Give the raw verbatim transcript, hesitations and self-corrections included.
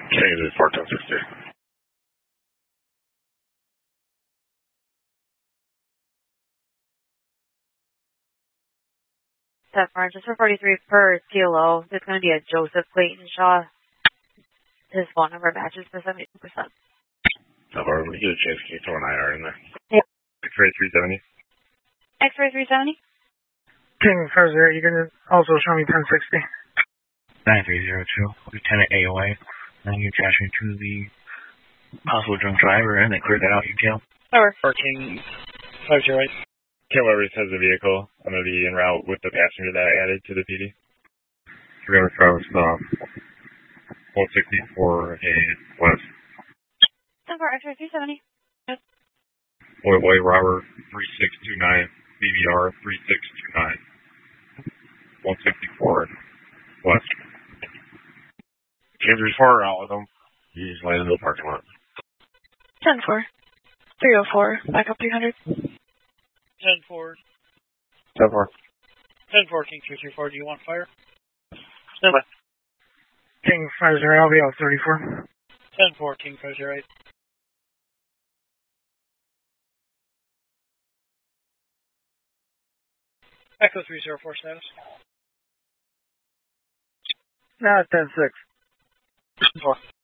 Kansas four ten sixty. Steph Manchester forty-three per T L O. It's going to be a Joseph Clayton Shaw. His phone number matches for seventy-two percent. Steph, when you get a chance, can you throw an I R in there? Yeah. X-ray three seventy. X-ray three seventy. King five zero, you can also show me ten sixty. nine three zero two, Lieutenant A O A. Now you trash me to the possible drunk driver and then clear that out, you tail. Over. For King five zero eight. King Weber has the vehicle. I'm going to be en route with the passenger that I added to the P D. We're going to travel stop. one sixty-four and west. Number X-ray three seventy. Yep. Boy, boy, Robert three six two nine, B B R three six two nine. one sixty-four west. James four out with him. He's landing in the parking lot. ten four. three oh four, back up three hundred. ten four. ten four. ten four, King three three four. Do you want fire? Stand by. King five zero, I'll be out thirty-four. ten four, King five zero eight. Echo three zero four status. Now ten six. four.